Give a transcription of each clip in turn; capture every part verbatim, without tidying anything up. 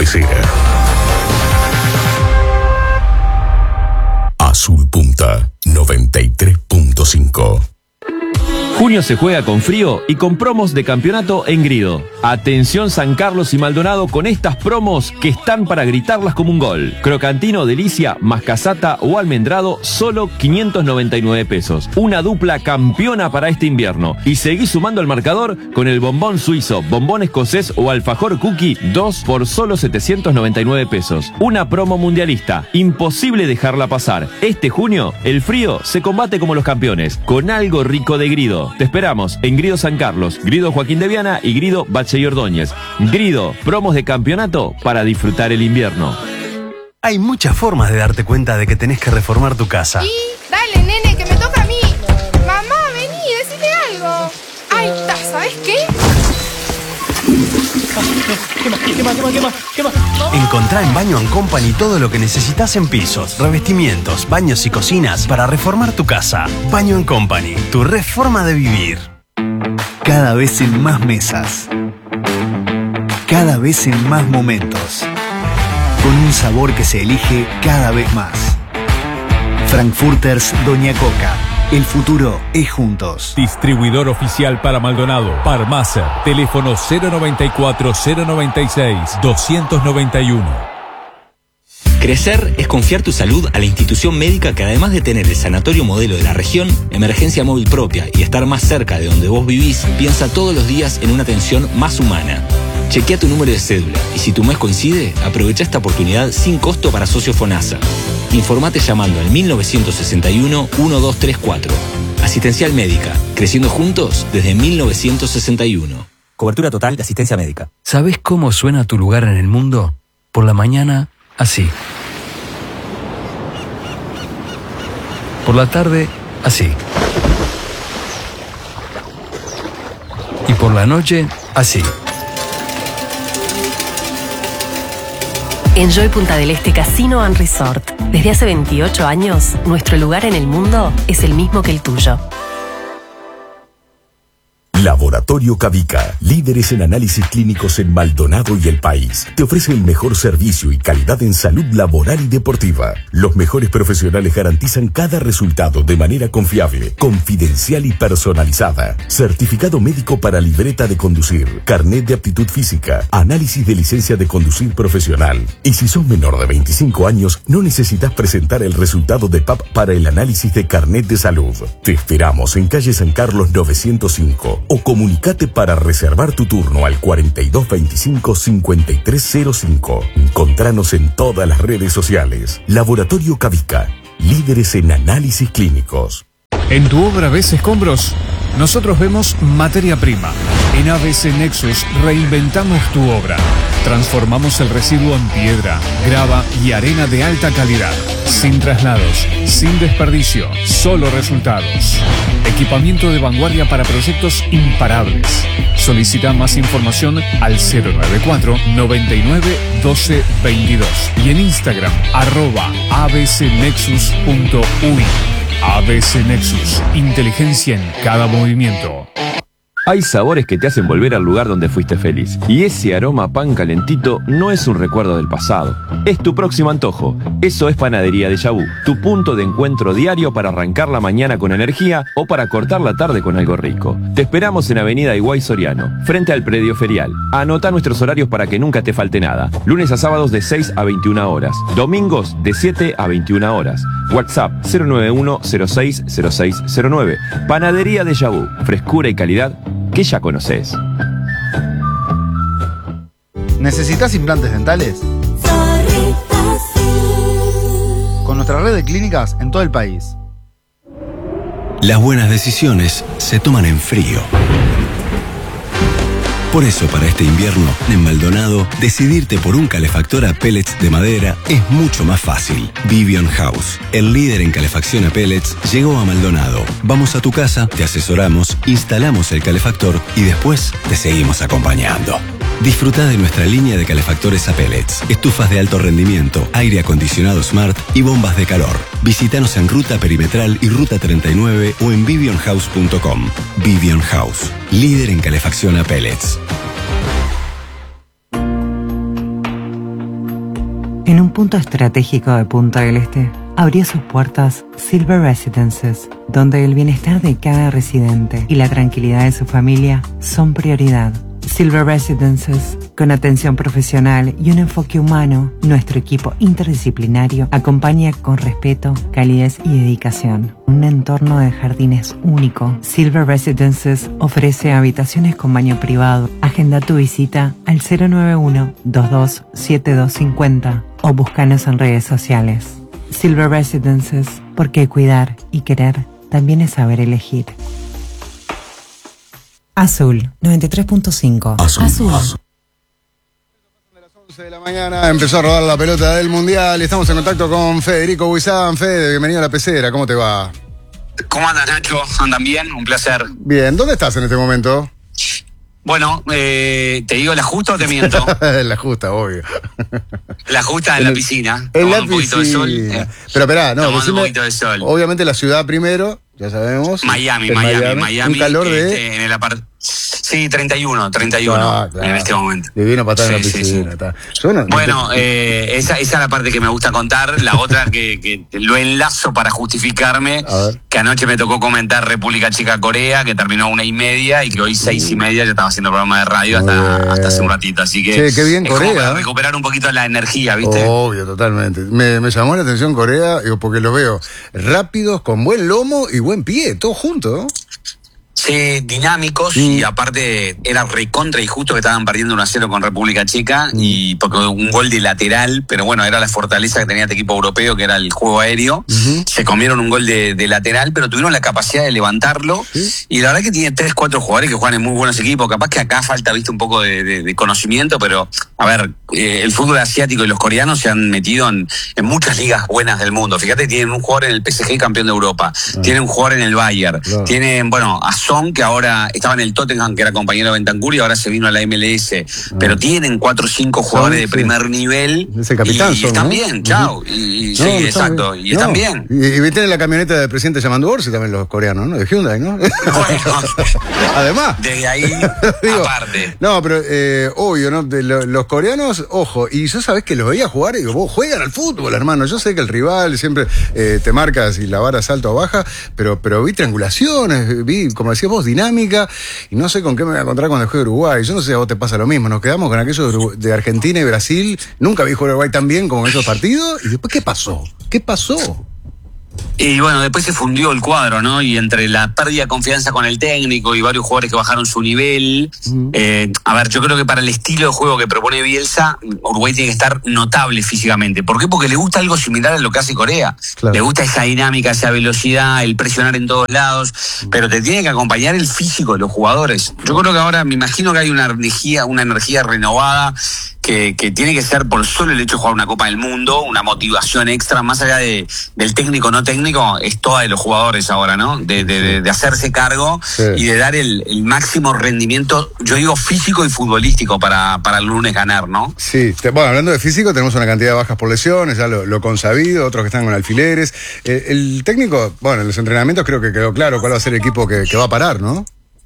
pecera. Azul Punta noventa y tres punto cinco. Junio se juega con frío y con promos de campeonato en Grido. Atención San Carlos y Maldonado con estas promos que están para gritarlas como un gol. Crocantino, delicia, mascasata o almendrado, solo quinientos noventa y nueve pesos. Una dupla campeona para este invierno. Y seguí sumando al marcador con el bombón suizo, bombón escocés o alfajor cookie, dos por solo setecientos noventa y nueve pesos. Una promo mundialista. Imposible dejarla pasar. Este junio, el frío se combate como los campeones, con algo rico de Grido. Te esperamos en Grido San Carlos, Grido Joaquín de Viana y Grido Bache y Ordóñez. Grido, promos de campeonato para disfrutar el invierno. Hay muchas formas de darte cuenta de que tenés que reformar tu casa. Y dale, nene, que me toca a mí. Mamá, vení, decime algo. Ahí está, ¿sabes qué? ¿Qué más? ¿Qué más? ¿Qué más? ¿Qué más? ¿Qué más? Encontrá en Baño and Company todo lo que necesitas en pisos, revestimientos, baños y cocinas para reformar tu casa. Baño and Company, tu reforma de vivir. Cada vez en más mesas. Cada vez en más momentos. Con un sabor que se elige cada vez más. Frankfurters Doña Coca. El futuro es juntos. Distribuidor oficial para Maldonado. Parmaser. Teléfono cero noventa y cuatro, cero noventa y seis, doscientos noventa y uno. Crecer es confiar tu salud a la institución médica que, además de tener el sanatorio modelo de la región, emergencia móvil propia y estar más cerca de donde vos vivís, piensa todos los días en una atención más humana. Chequea tu número de cédula y si tu mes coincide, aprovecha esta oportunidad sin costo para socio FONASA. Informate llamando al mil novecientos sesenta y uno, doce treinta y cuatro. Asistencial médica, creciendo juntos desde mil novecientos sesenta y uno. Cobertura total de asistencia médica. ¿Sabés cómo suena tu lugar en el mundo? Por la mañana, así. Por la tarde, así. Y por la noche, así. Enjoy Punta del Este Casino and Resort. Desde hace veintiocho años, nuestro lugar en el mundo es el mismo que el tuyo. Laboratorio Cavica, líderes en análisis clínicos en Maldonado y el país. Te ofrece el mejor servicio y calidad en salud laboral y deportiva. Los mejores profesionales garantizan cada resultado de manera confiable, confidencial y personalizada. Certificado médico para libreta de conducir, carnet de aptitud física, análisis de licencia de conducir profesional. Y si sos menor de veinticinco años, no necesitas presentar el resultado de P A P para el análisis de carnet de salud. Te esperamos en calle San Carlos novecientos cinco. O comunicate para reservar tu turno al cuarenta y dos veinticinco, cincuenta y tres cero cinco. Encontranos en todas las redes sociales. Laboratorio Cavica, líderes en análisis clínicos. En tu obra ves escombros, nosotros vemos materia prima. En A B C Nexus reinventamos tu obra. Transformamos el residuo en piedra, grava y arena de alta calidad. Sin traslados, sin desperdicio, solo resultados. Equipamiento de vanguardia para proyectos imparables. Solicita más información al cero noventa y cuatro, noventa y nueve, doce veintidós y en Instagram arroba abcnexus punto uy. A B C Nexus, inteligencia en cada movimiento. Hay sabores que te hacen volver al lugar donde fuiste feliz. Y ese aroma a pan calentito no es un recuerdo del pasado. Es tu próximo antojo. Eso es Panadería Déjà Vu, tu punto de encuentro diario para arrancar la mañana con energía o para cortar la tarde con algo rico. Te esperamos en Avenida Higuay Soriano, frente al predio ferial. Anota nuestros horarios para que nunca te falte nada. Lunes a sábados de seis a veintiuna horas. Domingos de siete a veintiuna horas. WhatsApp cero nueve uno, cero seis, cero seis cero nueve. Panadería Déjà Vu, frescura y calidad que ya conoces. ¿Necesitas implantes dentales? Con nuestra red de clínicas en todo el país. Las buenas decisiones se toman en frío. Por eso, para este invierno, en Maldonado, decidirte por un calefactor a pellets de madera es mucho más fácil. Vivian House, el líder en calefacción a pellets, llegó a Maldonado. Vamos a tu casa, te asesoramos, instalamos el calefactor y después te seguimos acompañando. Disfruta de nuestra línea de calefactores a pellets, estufas de alto rendimiento, aire acondicionado Smart y bombas de calor. Visítanos en Ruta Perimetral y Ruta treinta y nueve o en vivian house punto com. Vivian House, líder en calefacción a pellets. En un punto estratégico de Punta del Este, abrió sus puertas Silver Residences, donde el bienestar de cada residente y la tranquilidad de su familia son prioridad. Silver Residences, con atención profesional y un enfoque humano, nuestro equipo interdisciplinario acompaña con respeto, calidez y dedicación. Un entorno de jardines único. Silver Residences ofrece habitaciones con baño privado. Agenda tu visita al cero nueve uno, dos dos siete dos cinco cero o búscanos en redes sociales. Silver Residences, porque cuidar y querer también es saber elegir. Azul, noventa y tres punto cinco. Azul. Azul. Azul. once de la mañana empezó a rodar la pelota del Mundial y estamos en contacto con Federico Huizán. Fede, bienvenido a La Pecera, ¿cómo te va? ¿Cómo andas, Nacho? ¿Andan bien? Un placer. Bien, ¿dónde estás en este momento? Bueno, eh, ¿te digo la justa o te miento? La justa, obvio. La justa en la piscina. En la un poquito de sol. Eh. Pero esperá, no, Tomando decime, un poquito de sol. Obviamente la ciudad primero, ya sabemos. Miami, en Miami, Miami. Miami. Un calor de... Este, en el apart... Sí, treinta y uno, treinta y uno Ah, claro. en este momento. Divino para estar Sí, en la sí, piscina. sí. Está. Yo no- Bueno, eh, esa, esa es la parte que me gusta contar. La otra que, que lo enlazo para justificarme, A ver. que anoche me tocó comentar República Checa Corea, que terminó a una y media, y que hoy seis y media ya estaba haciendo programa de radio Muy hasta, bien. hasta hace un ratito. Así que Che, qué bien es como Corea, para ¿eh? recuperar un poquito la energía, ¿viste? Obvio, totalmente. Me, me llamó la atención Corea, digo, porque los veo rápidos, con buen lomo y buen pie, todo junto, ¿no? Sí, dinámicos, y aparte era recontra y justo que estaban perdiendo uno a cero con República Checa, y porque un gol de lateral, pero bueno, era la fortaleza que tenía este equipo europeo, que era el juego aéreo. Se comieron un gol de, de lateral, pero tuvieron la capacidad de levantarlo, y la verdad que tiene tres, cuatro jugadores que juegan en muy buenos equipos. Capaz que acá falta, viste, un poco de, de- de conocimiento, pero a ver, eh, el fútbol asiático y los coreanos se han metido en, en muchas ligas buenas del mundo. Fíjate, tienen un jugador en el P S G, campeón de Europa, tienen un jugador en el Bayern, Claro. tienen, bueno, a Son, que ahora estaba en el Tottenham, que era compañero de Bentancur, y ahora se vino a la M L S, pero tienen cuatro o cinco jugadores Son, de sí. primer nivel, Es el capitán, y, Son, están ¿no? bien, chao, y, y- No, sí, están exacto, bien. y están No. bien. Y, y viste en la camioneta del presidente llamando Orsi también los coreanos, ¿no? De Hyundai, ¿no? Además. Desde ahí, Digo, aparte. No, pero eh, obvio, ¿no? De lo- los coreanos, ojo, y yo sabés que los veía jugar y digo, vos juegan al fútbol, hermano. Yo sé que el rival siempre eh, te marca si la vara es alta o baja, pero, pero vi triangulaciones, vi, como decías vos, dinámica, y no sé con qué me voy a encontrar cuando juegue Uruguay. Yo no sé si a vos te pasa lo mismo. Nos quedamos con aquello de, Urugu- de Argentina y Brasil. Nunca vi jugar Uruguay tan bien como en esos partidos. Y después, ¿qué pasó? ¿Qué pasó? Y bueno, después se fundió el cuadro, ¿no? Y entre la pérdida de confianza con el técnico y varios jugadores que bajaron su nivel, eh, a ver, yo creo que para el estilo de juego que propone Bielsa, Uruguay tiene que estar notable físicamente. ¿Por qué? Porque le gusta algo similar a lo que hace Corea. Claro. Le gusta esa dinámica, esa velocidad, el presionar en todos lados, pero te tiene que acompañar el físico de los jugadores. Yo creo que ahora me imagino que hay una energía, una energía renovada que, que tiene que ser por solo el hecho de jugar una Copa del Mundo, una motivación extra, más allá de, del técnico no técnico, es toda de los jugadores ahora, ¿no? De, de, de, de hacerse cargo Sí. y de dar el, el máximo rendimiento, yo digo físico y futbolístico, para, para el lunes ganar, ¿no? Sí, te- bueno, hablando de físico, tenemos una cantidad de bajas por lesiones, ya lo, lo consabido, otros que están con alfileres. Eh, el técnico, bueno, en los entrenamientos creo que quedó claro cuál va a ser el equipo que, que va a parar, ¿no?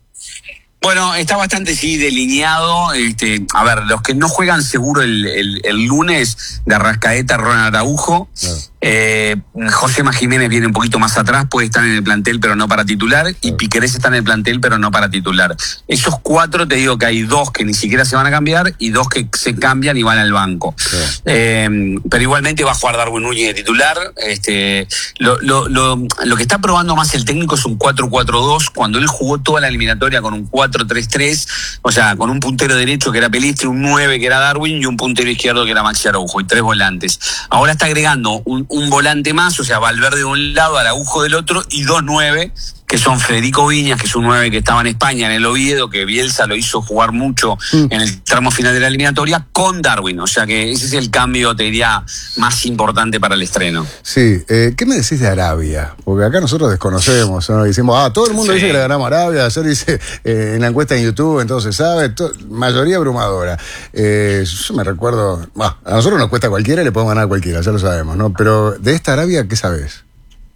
Bueno, está bastante, sí, delineado. Este, a ver, los que no juegan seguro el, el, el lunes, de Arrascaeta, Ronald Araujo. Claro. Eh, José Má Jiménez viene un poquito más atrás, puede estar en el plantel pero no para titular, y Piquerés está en el plantel pero no para titular. Esos cuatro, te digo que hay dos que ni siquiera se van a cambiar y dos que se cambian y van al banco. Eh, pero igualmente va a jugar Darwin Núñez de titular. Este, lo, lo, lo, lo que está probando más el técnico es un cuatro cuatro dos, cuando él jugó toda la eliminatoria con un cuatro tres tres, o sea, con un puntero derecho que era Pelistri, un nueve que era Darwin y un puntero izquierdo que era Maxi Araujo, y tres volantes. Ahora está agregando un, un volante más, o sea, Valverde de un lado, Araujo del otro, y dos nueve, que son Federico Viñas, que es un nueve que estaba en España, en el Oviedo, que Bielsa lo hizo jugar mucho mm. en el tramo final de la eliminatoria, con Darwin. O sea que ese es el cambio, te diría, más importante para el estreno. Sí, eh, ¿qué me decís de Arabia? Porque acá nosotros desconocemos, ¿no? Decimos, ah, todo el mundo sí. dice que le ganamos a Arabia. Ayer dice eh, en la encuesta en YouTube, entonces se sabe, to- mayoría abrumadora. Eh, yo me recuerdo, bah, a nosotros nos cuesta cualquiera y le podemos ganar a cualquiera, ya lo sabemos, ¿no? Pero de esta Arabia, ¿qué sabes?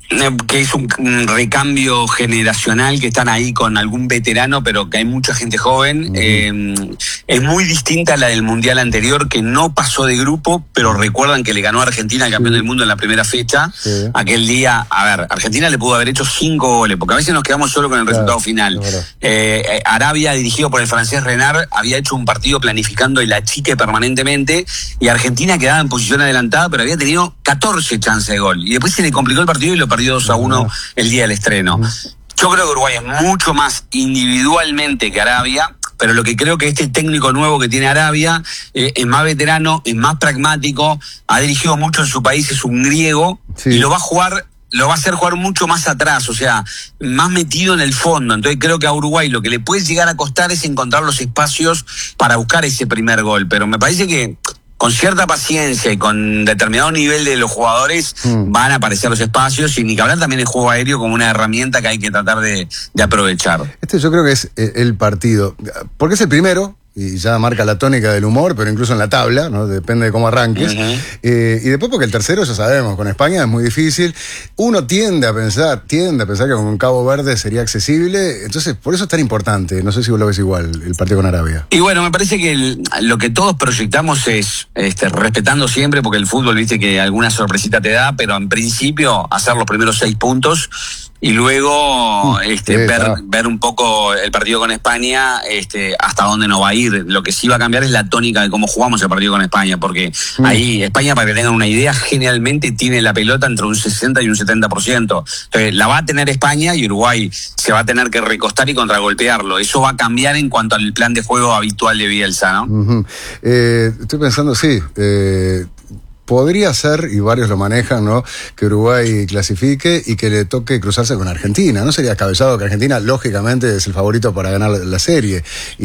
que es un, un recambio generacional, que están ahí con algún veterano, pero que hay mucha gente joven. Uh-huh. Eh, es muy distinta a la del Mundial anterior, que no pasó de grupo, pero recuerdan que le ganó a Argentina, el campeón uh-huh. del mundo, en la primera fecha. Sí. Aquel día, a ver, Argentina le pudo haber hecho cinco goles, porque a veces nos quedamos solo con el claro, resultado final. Claro. Eh, Arabia, dirigido por el francés Renard, había hecho un partido planificando el achique permanentemente, y Argentina quedaba en posición adelantada, pero había tenido catorce chances de gol. Y después se le complicó el partido y lo perdió dos a uno el día del estreno. Yo creo que Uruguay es mucho más individualmente que Arabia, pero lo que creo que este técnico nuevo que tiene Arabia eh, es más veterano, es más pragmático, ha dirigido mucho en su país, es un griego, sí. y lo va a jugar, lo va a hacer jugar mucho más atrás, o sea, más metido en el fondo. Entonces creo que a Uruguay lo que le puede llegar a costar es encontrar los espacios para buscar ese primer gol, pero me parece que con cierta paciencia y con determinado nivel de los jugadores mm. van a aparecer los espacios, y ni que hablar también el juego aéreo como una herramienta que hay que tratar de, de aprovechar. Este yo creo que es el partido, porque es el primero, y ya marca la tónica del humor, pero incluso en la tabla, ¿no? Depende de cómo arranques. Uh-huh. Eh, y después porque el tercero, ya sabemos, con España es muy difícil. Uno tiende a pensar, tiende a pensar que con Cabo Verde sería accesible. Entonces, por eso es tan importante. No sé si vos lo ves igual, el partido con Arabia. Y bueno, me parece que el, lo que todos proyectamos es, este, respetando siempre, porque el fútbol, viste que alguna sorpresita te da, pero en principio hacer los primeros seis puntos. Y luego uh, este, sí, ver, claro. ver un poco el partido con España, este, hasta dónde nos va a ir. Lo que sí va a cambiar es la tónica de cómo jugamos el partido con España, porque uh. ahí España, para que tengan una idea, generalmente tiene la pelota entre un sesenta y un setenta por ciento. Entonces la va a tener España, y Uruguay se va a tener que recostar y contragolpearlo. Eso va a cambiar en cuanto al plan de juego habitual de Bielsa, ¿no? Uh-huh. eh, estoy pensando, sí, eh... podría ser, y varios lo manejan, ¿no?, que Uruguay clasifique y que le toque cruzarse con Argentina. No sería descabellado que Argentina, lógicamente, es el favorito para ganar la serie.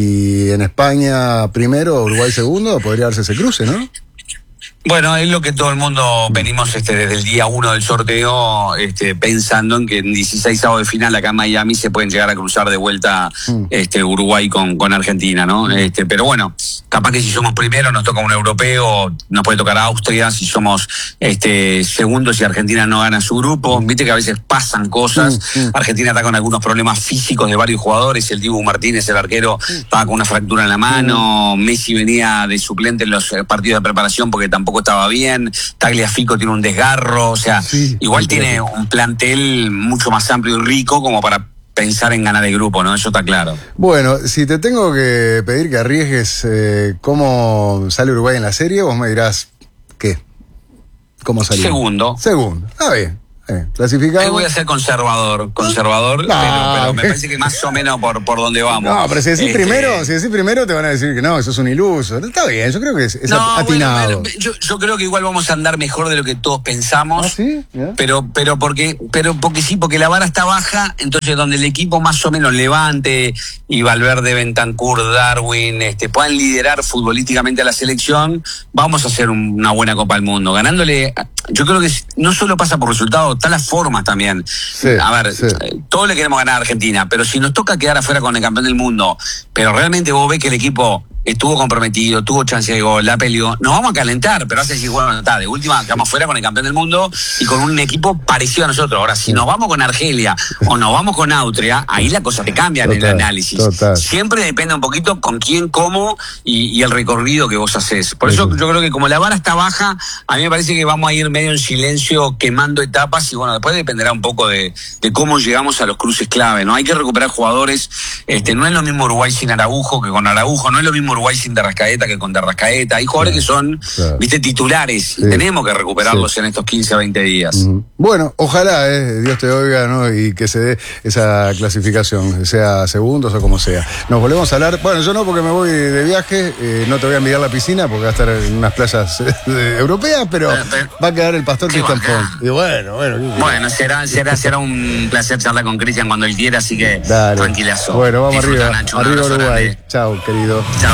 Y en España primero, Uruguay segundo, podría darse ese cruce, ¿no? Bueno, es lo que todo el mundo venimos este, desde el día uno del sorteo, este, pensando en que en dieciséis de final acá en Miami se pueden llegar a cruzar de vuelta este, Uruguay con, con Argentina, ¿no? Este, pero bueno, capaz que si somos primero nos toca un europeo, nos puede tocar Austria, si somos este, segundos y Argentina no gana su grupo. Viste que a veces pasan cosas. Argentina está con algunos problemas físicos de varios jugadores. El Dibu Martínez, el arquero, estaba con una fractura en la mano. Messi venía de suplente en los partidos de preparación porque tampoco estaba bien. Tagliafico tiene un desgarro, o sea, sí, igual tiene un plantel mucho más amplio y rico como para pensar en ganar el grupo, ¿no? Eso está claro. Bueno, si te tengo que pedir que arriesgues eh, cómo sale Uruguay en la serie, vos me dirás, ¿qué? ¿Cómo salió? Segundo. Segundo, está bien. Eh, clasificado. Ahí voy a ser conservador, conservador, no, pero, pero me parece que más o menos por, por donde vamos. No, pero si decís este... primero, si decís primero te van a decir que no, eso es un iluso. Está bien, yo creo que es, es no, atinado. Bueno, yo, yo creo que igual vamos a andar mejor de lo que todos pensamos. ¿Ah, sí? ¿Yeah? Pero, pero porque, pero porque sí, porque la vara está baja, entonces donde el equipo más o menos levante y Valverde, Bentancur, Darwin, este, puedan liderar futbolísticamente a la selección, vamos a hacer un, una buena Copa del Mundo. Ganándole, yo creo que no solo pasa por resultados, está las formas también. Sí, a ver, sí. Todos le queremos ganar a Argentina, pero si nos toca quedar afuera con el campeón del mundo, pero realmente vos ves que el equipo estuvo comprometido, tuvo chance de gol, la peleó, nos vamos a calentar, pero hace decir, bueno, está, de última quedamos fuera con el campeón del mundo y con un equipo parecido a nosotros. Ahora, si nos vamos con Argelia o nos vamos con Austria, ahí la cosa te cambia total, en el análisis. Total. Siempre depende un poquito con quién, cómo y, y el recorrido que vos haces. Por eso yo creo que como la vara está baja, a mí me parece que vamos a ir medio en silencio quemando etapas y bueno, después dependerá un poco de, de cómo llegamos a los cruces clave, ¿no? Hay que recuperar jugadores, este, no es lo mismo Uruguay sin Araujo que con Araujo, no es lo mismo Uruguay sin Derrascaeta que con Derrascaeta. Hay jugadores claro, que son, claro. viste, titulares. Sí. Y tenemos que recuperarlos sí. en estos quince a veinte días. Uh-huh. Bueno, ojalá, eh, Dios te oiga, ¿no? Y que se dé esa clasificación, sea segundos o como sea. Nos volvemos a hablar. Bueno, yo no, porque me voy de viaje. Eh, no te voy a enviar la piscina porque va a estar en unas playas eh, europeas, pero, pero, pero va a quedar el pastor Cristian Font. Y bueno, bueno. Bueno, será, será, será un placer charlar con Cristian cuando él quiera, así que dale. Tranquilazo. Bueno, vamos Disfruta, arriba. Nacho, arriba Uruguay. Chao, querido. Chao.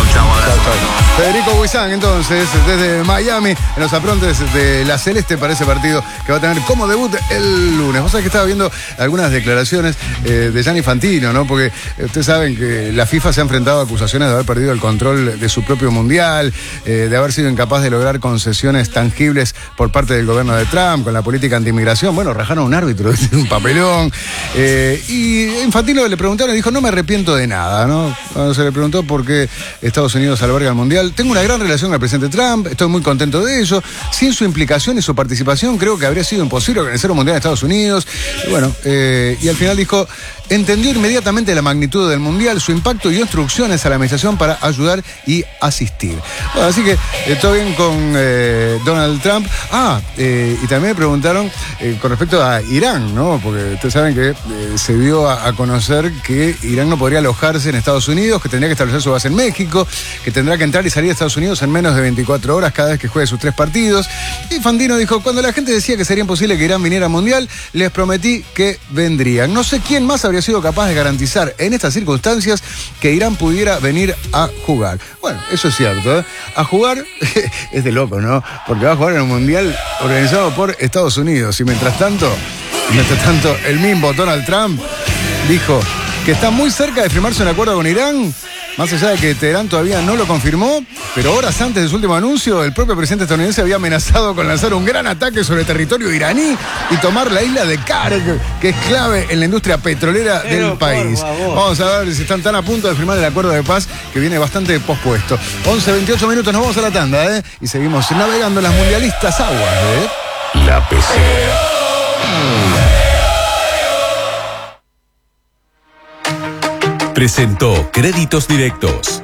Chao, abrazo. Federico Huizán, entonces, desde Miami, en los aprontes de la Celeste para ese partido que va a tener como debut el lunes. Vos sabés que estaba viendo algunas declaraciones eh, de Gianni Infantino, ¿no? Porque ustedes saben que la FIFA se ha enfrentado a acusaciones de haber perdido el control de su propio mundial, eh, de haber sido incapaz de lograr concesiones tangibles por parte del gobierno de Trump, con la política anti-inmigración. Bueno, rajaron a un árbitro, un papelón. Eh, y Infantino le preguntaron y dijo, no me arrepiento de nada, ¿no? Cuando se le preguntó por qué Estados Unidos alberga el mundial, tengo una gran relación con el presidente Trump, estoy muy contento de ello. Sin su implicación y su participación, creo que habría sido imposible organizar un mundial en Estados Unidos. Y bueno, eh, y al final dijo, entendió inmediatamente la magnitud del mundial, su impacto y dio instrucciones a la administración para ayudar y asistir. Bueno, así que eh, todo bien con eh, Donald Trump. Ah, eh, y también me preguntaron eh, con respecto a Irán, ¿no? Porque ustedes saben que eh, se dio a, a conocer que Irán no podría alojarse en Estados Unidos, que tendría que establecer su base en México, que tendrá que entrar y salir de Estados Unidos en menos de veinticuatro horas cada vez que juegue sus tres partidos. Y Fantino dijo, cuando la gente decía que sería imposible que Irán viniera al mundial, les prometí que vendrían. No sé quién más habría sido capaz de garantizar en estas circunstancias que Irán pudiera venir a jugar. Bueno, eso es cierto, ¿eh? A jugar es de loco, ¿no? Porque va a jugar en un mundial organizado por Estados Unidos. Y mientras tanto, mientras tanto, el mismo Donald Trump dijo que está muy cerca de firmarse un acuerdo con Irán, más allá de que Teherán todavía no lo confirmó, pero horas antes de su último anuncio, el propio presidente estadounidense había amenazado con lanzar un gran ataque sobre el territorio iraní y tomar la isla de Karg, que es clave en la industria petrolera pero del país. Vamos a ver si están tan a punto de firmar el acuerdo de paz, que viene bastante pospuesto. once, veintiocho minutos, nos vamos a la tanda, ¿eh? Y seguimos navegando en las mundialistas aguas, ¿eh? La pecera. Presentó Créditos Directos.